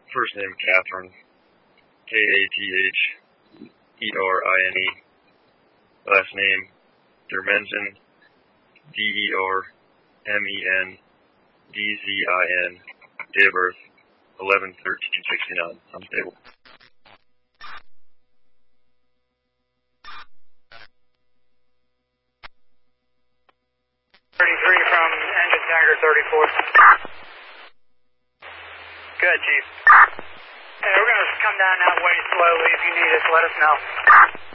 First name Catherine, Katherine. Last name Dermenzin, Dermendzin. Date of birth 11/13/69. Unstable. 33 from engine tanker 34. Good, Chief. Hey, we're going to come down that way slowly. If you need us, let us know.